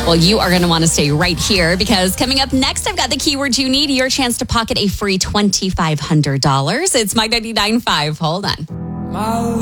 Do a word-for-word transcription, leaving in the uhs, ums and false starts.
Well, you are going to want to stay right here because coming up next, I've got the keyword you need, your chance to pocket a free two thousand five hundred dollars. It's My ninety-nine point five. Hold on.